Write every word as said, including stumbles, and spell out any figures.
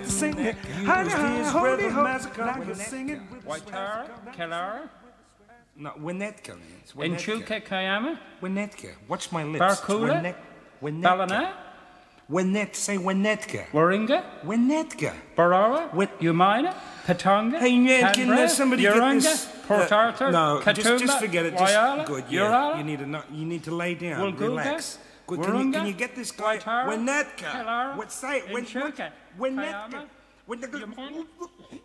got to sing it. Honey, holy ho, like a singing. Waitara, Kellara, No, Winnetka. Enchuka Kayama, Winnetka. Watch my lips. Barcula, Winnetka. Ballina, Winnet. Say Winnetka. Warringa, Winnetka. Barara, Win- Umaina, Patanga, Hey, Ned, can Canberra, uh, somebody get Urunga, this? Port uh, Arthur, no, just, Katoomba, just forget it. Just Whyalla, good. Yeah, Urala, you need to not. You need to lay down. Woolgoolga, Relax. Good. Can you, can you get this guy? Waitara, Winnetka. Kellara, What say it? Win- Enchuka, Winnetka. Kayama, Winnetka.